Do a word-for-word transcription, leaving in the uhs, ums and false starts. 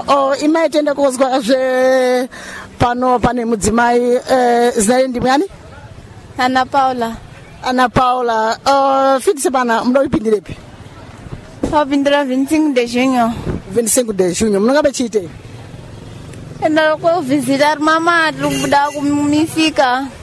oh, imaitenda kozwa zve pano pane mudzimai eh, zinaye ndi mwani? Ana Paula. Ana Paula. Uh, fikise pana mndoipindirepi? Wapindira vinte e cinco de junho. vinte e cinco de junho. Mungabe chite? Enda kwa visitar mama, tukuda kumisika.